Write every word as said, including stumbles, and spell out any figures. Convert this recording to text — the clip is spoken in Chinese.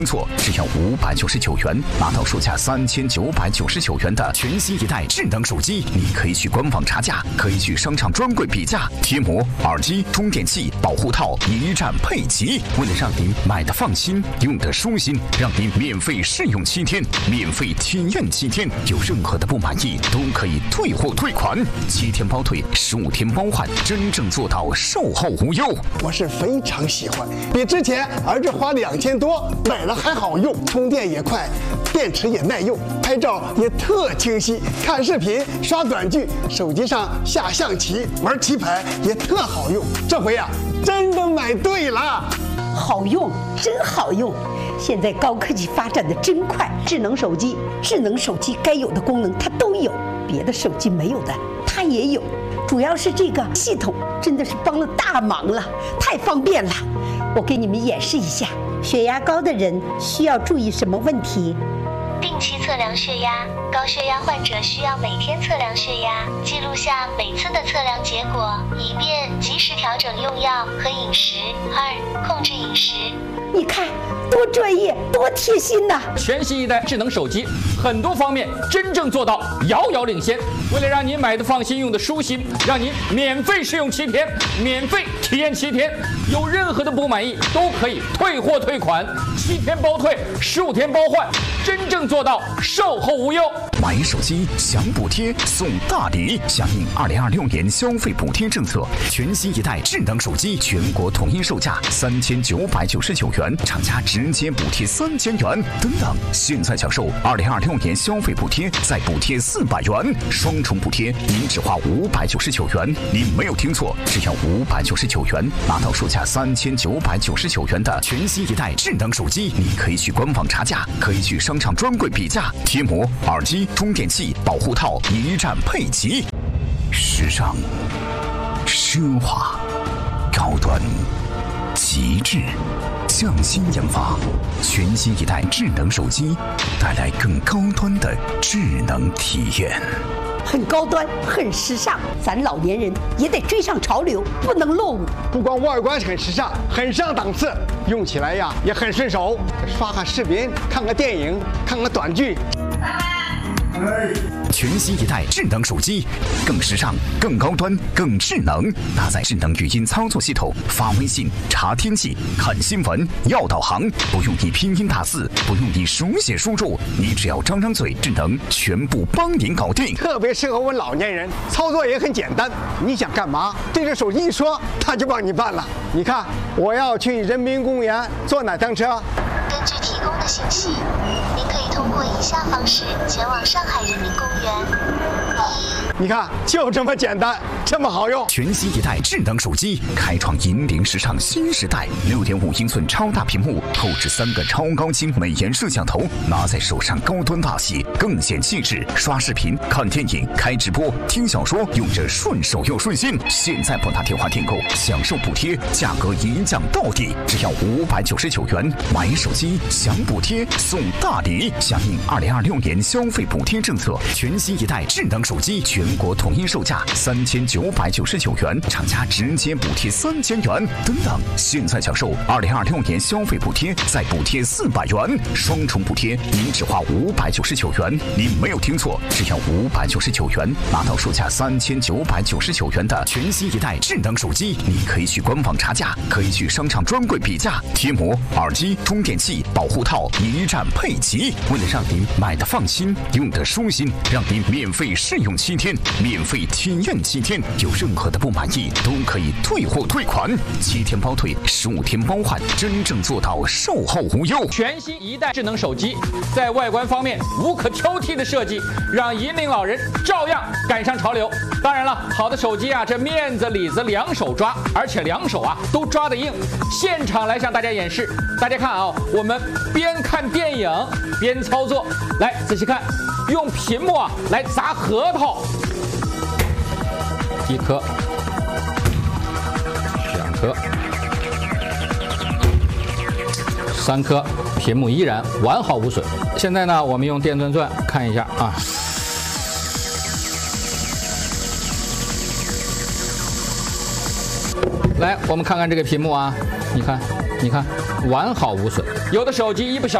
错，只要五百九十九元，拿到售价三千九百九十九元的全新一代智能手机。你可以去官网查价，可以去商场专柜比价，贴膜、耳机、充电器、保护套一站配齐。为了让您买的放心，用的舒心，让您免费试用七天，免费体验七天，有任何的不满意都可以退货退款，七天包退，十五天包换，真正做到售后无忧。 我是非常喜欢，比之前儿子花两千多买了还好用，充电也快，电池也耐用，拍照也特清晰，看视频、刷短剧，手机上下象棋、玩棋牌也特好用。这回呀、啊，真的买对了， 好用，真好用。现在高科技发展的真快，智能手机，智能手机该有的功能它都有，别的手机没有的它也有。主要是这个系统真的是帮了大忙了，太方便了。我给你们演示一下，血压高的人需要注意什么问题？ 定期测量血压，高血压患者需要每天测量血压，记录下每次的测量结果，以便及时调整用药和饮食。二、控制饮食。 你看多专业，多贴心呐！ 全新一代智能手机，很多方面真正做到遥遥领先。为了让您买的放心，用的舒心，让您免费试用七天，免费体验七天，有任何的不满意都可以退货退款，七天包退，十五天包换，真正做到售后无忧。 买手机享补贴送大礼，响应二零二六年消费补贴政策，全新一代智能手机全国统一售价三千九百九十九元，厂家直接补贴三千元。等等，现在享受二零二六年消费补贴，再补贴四百元，双重补贴，您只花五百九十九元。您没有听错，只要五百九十九元，拿到售价三千九百九十九元的全新一代智能手机。你可以去官网查价，可以去商场专柜比价，贴膜、耳机、充电器、保护套一站配齐。时尚、奢华、高端、极致。匠心研发，全新一代智能手机，带来更高端的智能体验。 很高端，很时尚，咱老年人也得追上潮流，不能落伍。 不光外观很时尚，很上档次，用起来呀也很顺手，刷个视频，看个电影，看个短剧。 全新一代智能手机，更时尚、更高端、更智能，搭载智能语音操作系统，发微信、查天气、看新闻、要导航，不用你拼音打字，不用你手写输入，你只要张张嘴，智能全部帮您搞定。 特别适合我们老年人，操作也很简单。你想干嘛，对着手机一说，它就帮你办了。你看，我要去人民公园坐哪趟车？ 根据提供的信息，您可以通过以下方式前往上海人民公园。 你看，就这么简单，这么好用。 全新一代智能手机，开创引领时尚新时代。六点五英寸超大屏幕，后置三个超高清美颜摄像头，拿在手上高端大气，更显气质。刷视频、看电影、开直播、听小说，用着顺手又顺心。现在拨打电话订购，享受补贴，价格一降到底，只要五百九十九元。买手机享补贴送大礼，响应二零二六年消费补贴政策，全新一代智能手机全国统一售价三千九百九十九元，厂家直接补贴三千元。等等，现在享受二零二六年消费补贴，再补贴四百元，双重补贴，您只花五百九十九元。您没有听错，只要五百九十九元，拿到售价三千九百九十九元的全新一代智能手机。你可以去官网查价，可以去商场专柜比价，贴膜、耳机、充电器、保护套一站配齐。为了让您买的放心，用的舒心，让您免费试用七天，免费体验七天，有任何的不满意都可以退货退款，七天包退，十五天包换，真正做到售后无忧。 全新一代智能手机，在外观方面无可挑剔的设计，让引领老人照样赶上潮流。当然了，好的手机啊，这面子里子两手抓，而且两手啊都抓得硬。现场来向大家演示，大家看啊，我们边看电影边操作，来仔细看，用屏幕啊来砸核桃，一颗，两颗，三颗，屏幕依然完好无损。现在呢，我们用电钻钻看一下啊。来，我们看看这个屏幕啊，你看你看完好无损。有的手机一不小